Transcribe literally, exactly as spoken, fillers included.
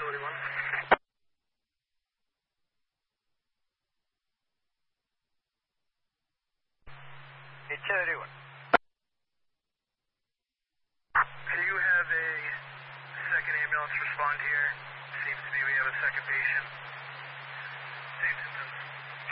facility one. Utility one. Do you have a second ambulance respond here? Seems to be we have a second patient.